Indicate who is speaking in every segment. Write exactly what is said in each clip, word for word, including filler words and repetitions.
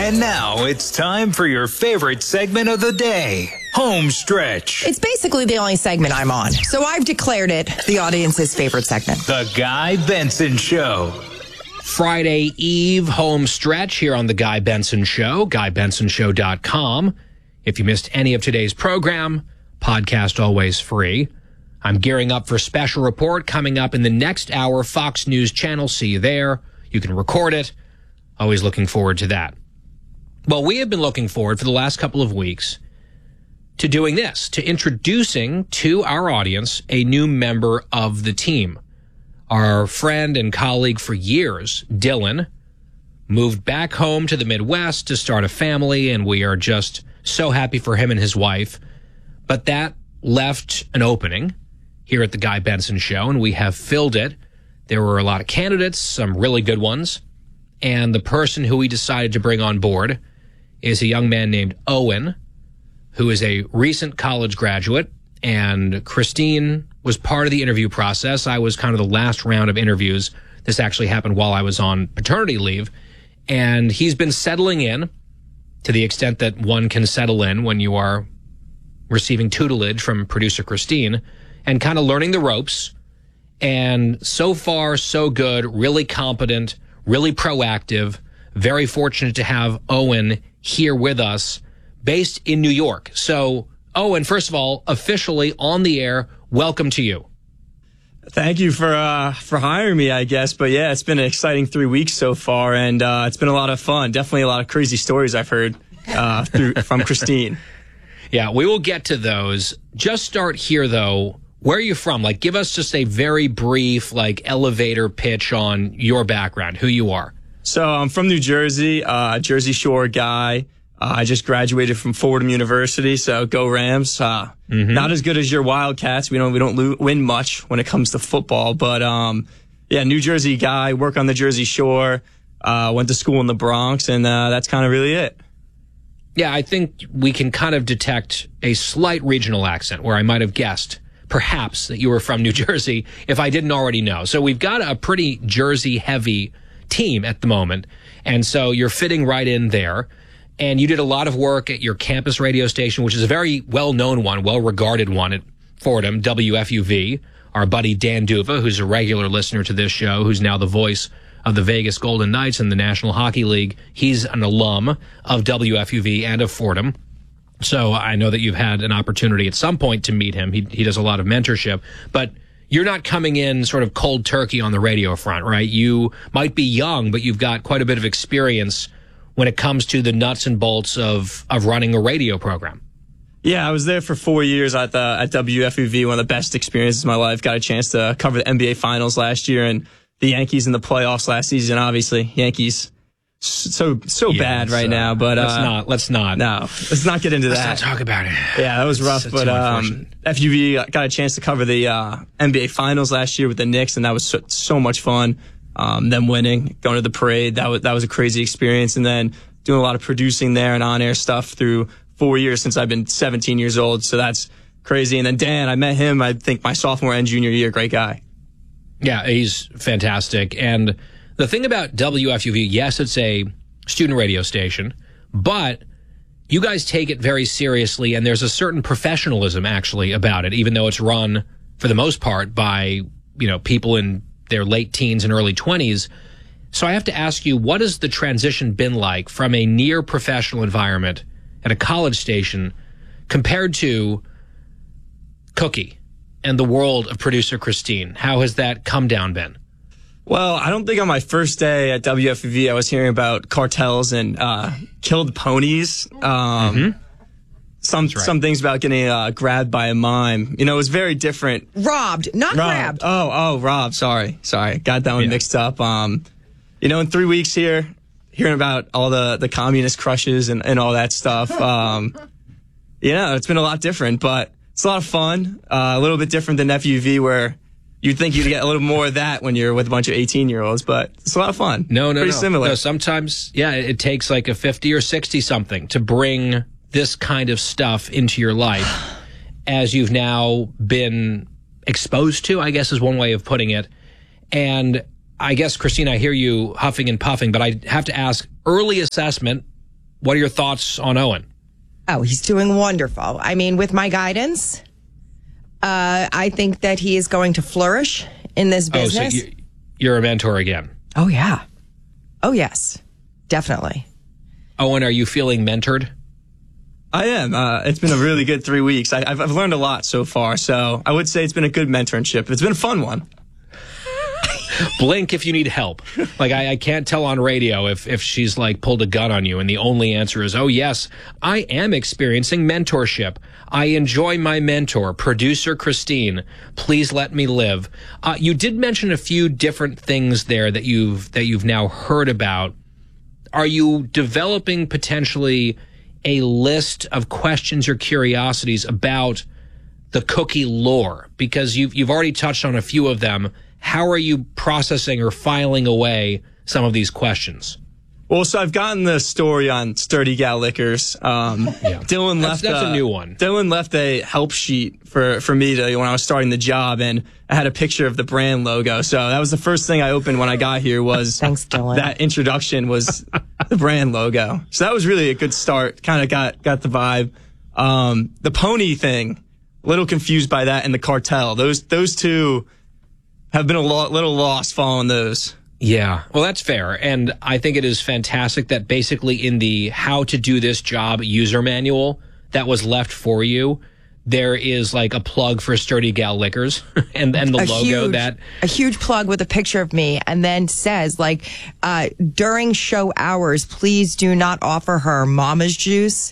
Speaker 1: And now it's time for your favorite segment of the day, Home Stretch.
Speaker 2: It's basically the only segment I'm on, so I've declared it the audience's favorite segment.
Speaker 1: The Guy Benson Show.
Speaker 3: Friday Eve Home Stretch here on The Guy Benson Show, guy benson show dot com. If you missed any of today's program, podcast always free. I'm gearing up for special report coming up in the next hour, Fox News Channel. See you there. You can record it. Always looking forward to that. Well, we have been looking forward for the last couple of weeks to doing this, to introducing to our audience a new member of the team. Our friend and colleague for years, Dylan, moved back home to the Midwest to start a family, and we are just so happy for him and his wife. But that left an opening here at the Guy Benson Show, and we have filled it. There were a lot of candidates, some really good ones, and the person who we decided to bring on board is a young man named Owen, who is a recent college graduate, and Christine was part of the interview process. I was kind of the last round of interviews. This actually happened while I was on paternity leave, and he's been settling in to the extent that one can settle in when you are receiving tutelage from producer Christine and kind of learning the ropes. And so far, so good, really competent, really proactive, very fortunate to have Owen here with us, based in New York. So, Owen, first of all, officially on the air, welcome to you.
Speaker 4: Thank you for uh, for hiring me, I guess. But yeah, it's been an exciting three weeks so far, and uh, it's been a lot of fun. Definitely a lot of crazy stories I've heard uh, through, from Christine.
Speaker 3: Yeah, we will get to those. Just start here, though. Where are you from? Like, give us just a very brief, like, elevator pitch on your background, who you are.
Speaker 4: So I'm from New Jersey, uh, Jersey Shore guy. Uh, I just graduated from Fordham University, so go Rams. Uh, mm-hmm. Not as good as your Wildcats. We don't we don't lo- win much when it comes to football, but um, yeah, New Jersey guy. Work on the Jersey Shore. Uh, went to school in the Bronx, and uh, that's kind of really it.
Speaker 3: Yeah, I think we can kind of detect a slight regional accent where I might have guessed perhaps that you were from New Jersey if I didn't already know. So we've got a pretty Jersey-heavy team at the moment, and so you're fitting right in there. And you did a lot of work at your campus radio station, which is a very well-known one, well-regarded one at Fordham, W F U V. Our buddy Dan Duva, who's a regular listener to this show, who's now the voice of the Vegas Golden Knights in the National Hockey League, he's an alum of W F U V and of Fordham. So I know that you've had an opportunity at some point to meet him. He, he does a lot of mentorship. But you're not coming in sort of cold turkey on the radio front, right? You might be young, but you've got quite a bit of experience when it comes to the nuts and bolts of, of running a radio program.
Speaker 4: Yeah, I was there for four years at the at W F U V, one of the best experiences of my life. Got a chance to cover the N B A Finals last year and the Yankees in the playoffs last season, obviously. Yankees so so yeah, bad right uh, now, but
Speaker 3: let's
Speaker 4: uh,
Speaker 3: not let's not
Speaker 4: no let's not get into
Speaker 3: let's
Speaker 4: that.
Speaker 3: Let's not talk about it.
Speaker 4: Yeah, that was rough. That's, that's but um, F U V got a chance to cover the uh, N B A Finals last year with the Knicks, and that was so, so much fun. Um, them winning, going to the parade, that was that was a crazy experience, and then doing a lot of producing there and on-air stuff through four years since I've been seventeen years old. So that's crazy. And then Dan, I met him, I think, my sophomore and junior year. Great guy.
Speaker 3: Yeah, he's fantastic. And the thing about W F U V, yes, it's a student radio station, but you guys take it very seriously, and there's a certain professionalism, actually, about it, even though it's run, for the most part, by, you know, people in their late teens and early twenties. So I have to ask you, what has the transition been like from a near professional environment at a college station compared to Cookie and the world of producer Christine? How has that come down been?
Speaker 4: Well, I don't think on my first day at W F U V I was hearing about cartels and uh, killed ponies. Um, mm-hmm. Some right. some things about getting uh, grabbed by a mime. You know, it was very different.
Speaker 2: Robbed, not
Speaker 4: robbed.
Speaker 2: grabbed.
Speaker 4: Oh, oh, robbed. Sorry, sorry, got that one yeah. mixed up. Um, you know, in three weeks here, hearing about all the, the communist crushes and, and all that stuff. Um, yeah, it's been a lot different, but it's a lot of fun. Uh, a little bit different than F U V, where you'd think you'd get a little more of that when you're with a bunch of eighteen-year-olds, but it's a lot of fun.
Speaker 3: No, no,
Speaker 4: Pretty
Speaker 3: no.
Speaker 4: similar.
Speaker 3: No, sometimes, yeah, it takes like a fifty or sixty-something to bring this kind of stuff into your life, as you've now been exposed to, I guess is one way of putting it. And I guess, Christine, I hear you huffing and puffing, but I have to ask, early assessment, what are your thoughts on Owen?
Speaker 2: Oh, he's doing wonderful. I mean, with my guidance, uh, I think that he is going to flourish in this business.
Speaker 3: Oh, so you're a mentor again?
Speaker 2: Oh, yeah. Oh, yes. Definitely.
Speaker 3: Owen, are you feeling mentored?
Speaker 4: I am. Uh, it's been a really good three weeks. I, I've, I've learned a lot so far, so I would say it's been a good mentorship. It's been a fun one.
Speaker 3: Blink if you need help. Like, I, I can't tell on radio if, if she's, like, pulled a gun on you, and the only answer is, oh, yes, I am experiencing mentorship. I enjoy my mentor, producer Christine. Please let me live. Uh, you did mention a few different things there that you've that you've now heard about. Are you developing potentially a list of questions or curiosities about the cookie lore? Because you've you've already touched on a few of them. How are you processing or filing away some of these questions?
Speaker 4: Well, so I've gotten the story on Sturdy Gal Liquors. Um, yeah. Dylan left.
Speaker 3: That's, that's
Speaker 4: a,
Speaker 3: a new one.
Speaker 4: Dylan left a help sheet for, for me to when I was starting the job, and I had a picture of the brand logo. So that was the first thing I opened when I got here. Was
Speaker 2: Thanks, Dylan.
Speaker 4: That introduction was the brand logo. So that was really a good start. Kind of got got the vibe. Um, the pony thing, a little confused by that, and the cartel. Those those two have been a lo- little lost following those.
Speaker 3: Yeah, well, that's fair. And I think it is fantastic that basically in the how to do this job user manual that was left for you, there is like a plug for Sturdy Gal Liquors and then the
Speaker 2: a
Speaker 3: logo
Speaker 2: huge,
Speaker 3: that
Speaker 2: a huge plug with a picture of me, and then says like, uh, during show hours, please do not offer her Mama's Juice,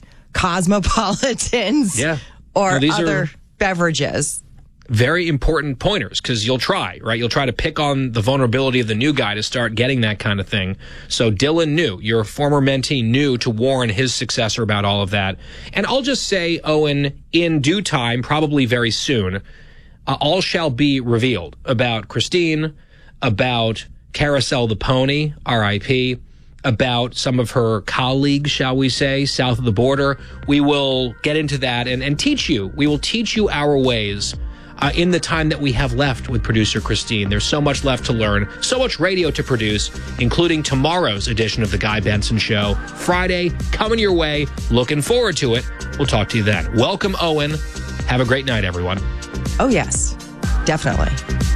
Speaker 2: Cosmopolitans,
Speaker 3: yeah.
Speaker 2: or
Speaker 3: well,
Speaker 2: other
Speaker 3: are
Speaker 2: beverages.
Speaker 3: Very important pointers, because you'll try, right? You'll try to pick on the vulnerability of the new guy to start getting that kind of thing. So Dylan knew, your former mentee knew to warn his successor about all of that. And I'll just say, Owen, in due time, probably very soon, uh, all shall be revealed about Christine, about Carousel the Pony, R I P, about some of her colleagues, shall we say, south of the border. We will get into that and, and teach you. We will teach you our ways Uh, in the time that we have left with producer Christine. There's so much left to learn, so much radio to produce, including tomorrow's edition of The Guy Benson Show. Friday, coming your way. Looking forward to it. We'll talk to you then. Welcome, Owen. Have a great night, everyone.
Speaker 2: Oh, yes, definitely.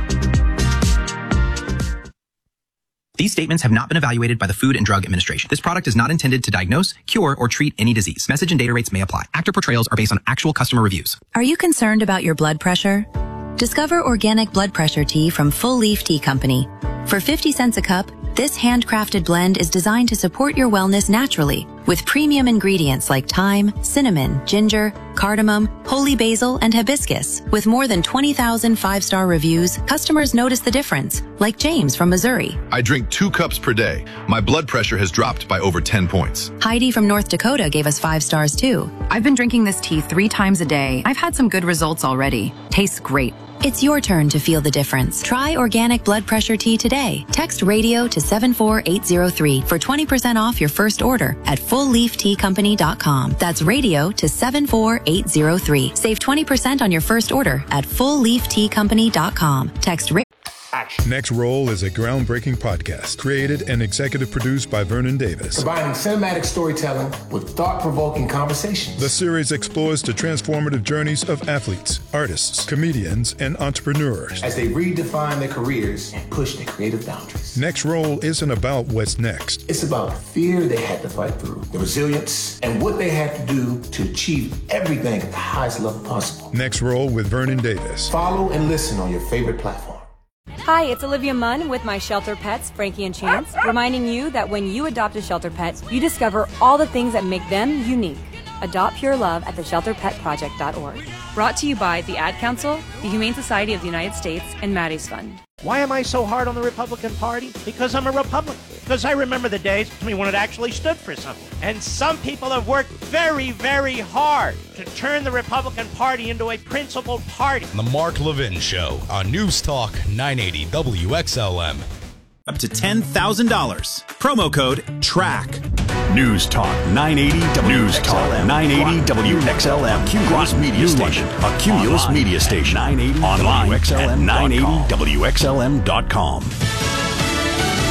Speaker 5: These statements have not been evaluated by the Food and Drug Administration. This product is not intended to diagnose, cure, or treat any disease. Message and data rates may apply. Actor portrayals are based on actual customer reviews.
Speaker 6: Are you concerned about your blood pressure? Discover organic blood pressure tea from Full Leaf Tea Company. For fifty cents a cup, this handcrafted blend is designed to support your wellness naturally with premium ingredients like thyme, cinnamon, ginger, cardamom, holy basil, and hibiscus. With more than twenty thousand five-star reviews, customers notice the difference, like James from Missouri.
Speaker 7: I drink two cups per day. My blood pressure has dropped by over ten points.
Speaker 6: Heidi from North Dakota gave us five stars too.
Speaker 8: I've been drinking this tea three times a day. I've had some good results already. Tastes great.
Speaker 6: It's your turn to feel the difference. Try organic blood pressure tea today. Text radio to seven four eight zero three for twenty percent off your first order at full leaf tea company dot com. That's radio to seven four eight zero three. Save twenty percent on your first order at full leaf tea company dot com. Text radio.
Speaker 9: Next Roll is a groundbreaking podcast created and executive produced by Vernon Davis.
Speaker 10: Combining cinematic storytelling with thought-provoking conversations.
Speaker 9: The series explores the transformative journeys of athletes, artists, comedians, and entrepreneurs
Speaker 10: as they redefine their careers and push their creative boundaries.
Speaker 9: Next Roll isn't about what's next.
Speaker 10: It's about the fear they had to fight through, the resilience, and what they had to do to achieve everything at the highest level possible.
Speaker 9: Next Roll with Vernon Davis.
Speaker 10: Follow and listen on your favorite platform.
Speaker 11: Hi, it's Olivia Munn with my shelter pets, Frankie and Chance, reminding you that when you adopt a shelter pet, you discover all the things that make them unique. Adopt pure love at the shelter pet project dot org. Brought to you by the Ad Council, the Humane Society of the United States, and Maddie's Fund.
Speaker 12: Why am I so hard on the Republican Party? Because I'm a Republican. Because I remember the days when it actually stood for something. And some people have worked very, very hard to turn the Republican Party into a principled party.
Speaker 13: The Mark Levin Show on News Talk nine eighty W X L M.
Speaker 14: Up to ten thousand dollars. Promo code TRACK.
Speaker 15: News Talk nine eighty W X L M. nine eighty W X L M. Cumulus Media Station. A Cumulus Media Station. nine eighty Online at nine eighty W X L M dot com.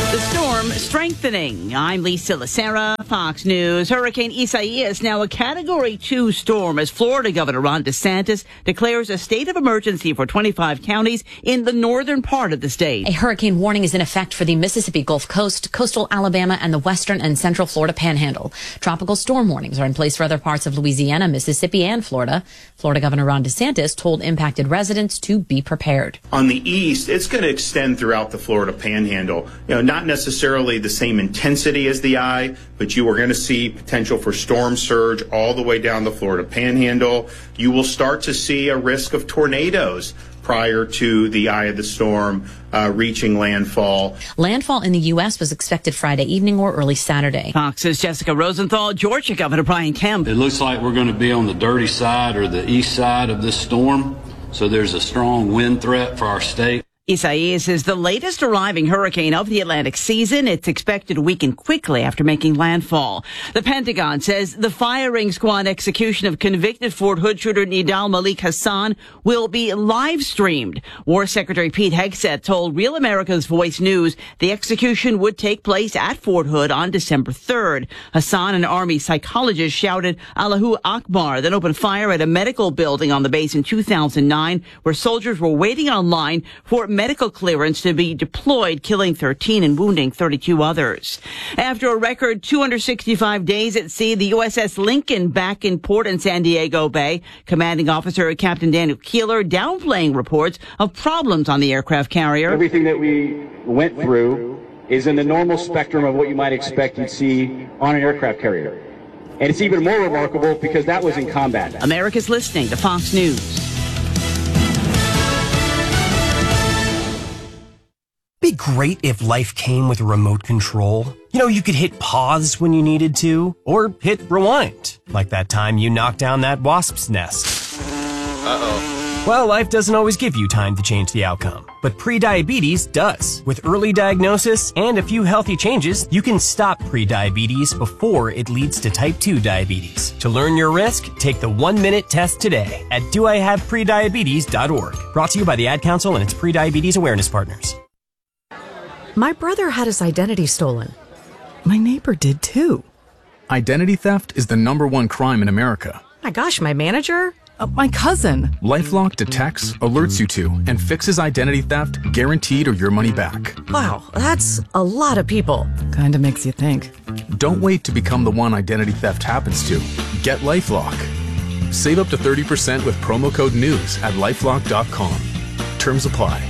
Speaker 16: The storm strengthening. I'm Lisa Lacera, Fox News. Hurricane Isaias now a Category two storm as Florida Governor Ron DeSantis declares a state of emergency for twenty-five counties in the northern part of the state.
Speaker 17: A hurricane warning is in effect for the Mississippi Gulf Coast, coastal Alabama, and the western and central Florida panhandle. Tropical storm warnings are in place for other parts of Louisiana, Mississippi, and Florida. Florida Governor Ron DeSantis told impacted residents to be prepared.
Speaker 18: On the east, it's going to extend throughout the Florida panhandle. You know, not necessarily the same intensity as the eye, but you are going to see potential for storm surge all the way down the Florida panhandle. You will start to see a risk of tornadoes prior to the eye of the storm uh, reaching landfall.
Speaker 17: Landfall in the U S was expected Friday evening or early Saturday.
Speaker 16: Fox's Jessica Rosenthal. Georgia Governor Brian Kemp.
Speaker 19: It looks like we're going to be on the dirty side or the east side of this storm, so there's a strong wind threat for our state.
Speaker 16: Isaias is the latest arriving hurricane of the Atlantic season. It's expected to weaken quickly after making landfall. The Pentagon says the firing squad execution of convicted Fort Hood shooter Nidal Malik Hassan will be live streamed. War Secretary Pete Hegseth told Real America's Voice News the execution would take place at Fort Hood on December third. Hassan, an Army psychologist, shouted Allahu Akbar, then opened fire at a medical building on the base in two thousand nine where soldiers were waiting online for medical clearance to be deployed, killing thirteen and wounding thirty-two others. After a record two hundred sixty-five days at sea, the U S S Lincoln back in port in San Diego Bay. Commanding Officer Captain Daniel Keeler downplaying reports of problems on the aircraft carrier.
Speaker 20: Everything that we went through is in the normal spectrum of what you might expect you'd see on an aircraft carrier. And it's even more remarkable because that was in combat.
Speaker 16: America's listening to Fox News.
Speaker 21: Be great if life came with a remote control. You know, you could hit pause when you needed to, or hit rewind, like that time you knocked down that wasp's nest. Uh-oh. Well, life doesn't always give you time to change the outcome, but prediabetes does. With early diagnosis and a few healthy changes, you can stop prediabetes before it leads to type two diabetes. To learn your risk, take the one-minute test today at do I have prediabetes dot org. Brought to you by the Ad Council and its prediabetes awareness partners.
Speaker 22: My brother had his identity stolen. My neighbor did too.
Speaker 23: Identity theft is the number one crime in America.
Speaker 22: My gosh, my manager? Uh, my cousin.
Speaker 23: LifeLock detects, alerts you to, and fixes identity theft, guaranteed or your money back.
Speaker 22: Wow, that's a lot of people. Kinda makes you think.
Speaker 23: Don't wait to become the one identity theft happens to. Get LifeLock. Save up to thirty percent with promo code NEWS at lifelock dot com. Terms apply.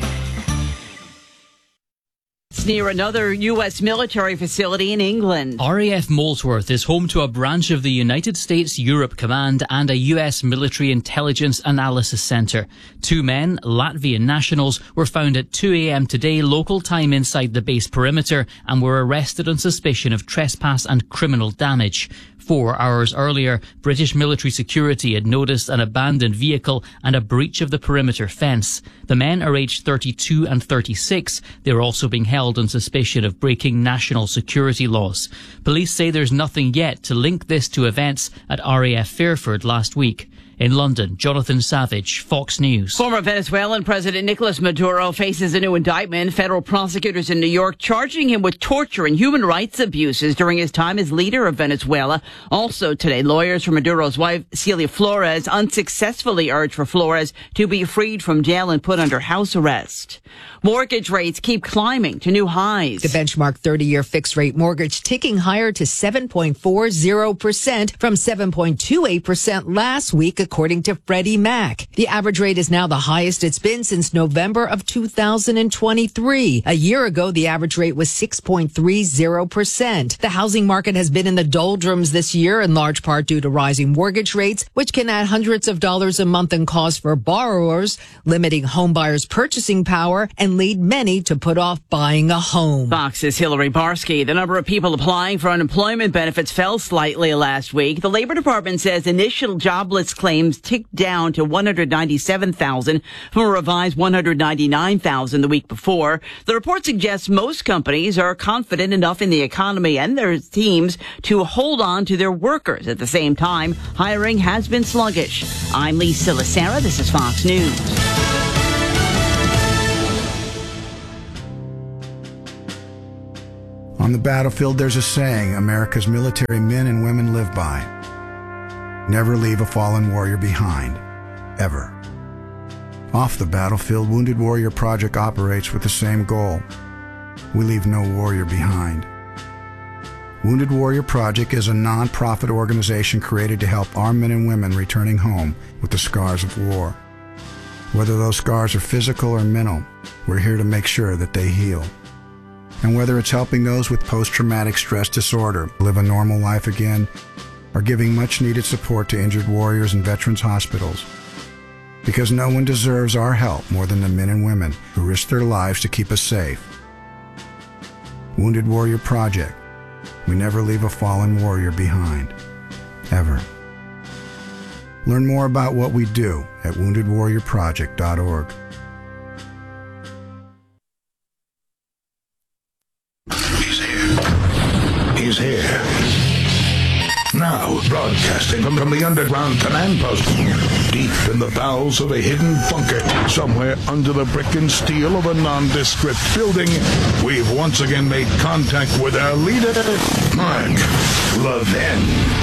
Speaker 16: It's near another U S military facility in England.
Speaker 24: R A F Molesworth is home to a branch of the United States Europe Command and a U S military intelligence analysis center. Two men, Latvian nationals, were found at two a.m. today local time inside the base perimeter and were arrested on suspicion of trespass and criminal damage. Four hours earlier, British military security had noticed an abandoned vehicle and a breach of the perimeter fence. The men are aged thirty-two and thirty-six. They are also being held on suspicion of breaking national security laws. Police say there's nothing yet to link this to events at R A F Fairford last week. In London, Jonathan Savage, Fox News.
Speaker 16: Former Venezuelan President Nicolas Maduro faces a new indictment. Federal prosecutors in New York charging him with torture and human rights abuses during his time as leader of Venezuela. Also today, lawyers for Maduro's wife, Celia Flores, unsuccessfully urged for Flores to be freed from jail and put under house arrest. Mortgage rates keep climbing to new highs.
Speaker 25: The benchmark thirty-year fixed-rate mortgage ticking higher to seven point four zero percent from seven point two eight percent last week, according to Freddie Mac. The average rate is now the highest it's been since November of two thousand twenty-three. A year ago, the average rate was six point three zero percent. The housing market has been in the doldrums this year, in large part due to rising mortgage rates, which can add hundreds of dollars a month in cost for borrowers, limiting home buyers' purchasing power, and lead many to put off buying a home.
Speaker 16: Fox's Hillary Barsky. The number of people applying for unemployment benefits fell slightly last week. The Labor Department says initial jobless claims ticked down to one hundred ninety-seven thousand from a revised one hundred ninety-nine thousand the week before. The report suggests most companies are confident enough in the economy and their teams to hold on to their workers. At the same time, hiring has been sluggish. I'm Lisa Lacera. This is Fox News.
Speaker 1: On the battlefield, there's a saying America's military men and women live by. Never leave a fallen warrior behind. Ever. Off the battlefield, Wounded Warrior Project operates with the same goal. We leave no warrior behind. Wounded Warrior Project is a non-profit organization created to help our men and women returning home with the scars of war. Whether those scars are physical or mental, we're here to make sure that they heal. And whether it's helping those with post-traumatic stress disorder live a normal life again, or giving much-needed support to injured warriors in veterans' hospitals. Because no one deserves our help more than the men and women who risk their lives to keep us safe. Wounded Warrior Project. We never leave a fallen warrior behind. Ever. Learn more about what we do at wounded warrior project dot org.
Speaker 2: He's here. He's here. Now, broadcasting from, from the underground command post, deep in the bowels of a hidden bunker, somewhere under the brick and steel of a nondescript building, we've once again made contact with our leader, Mark Levin.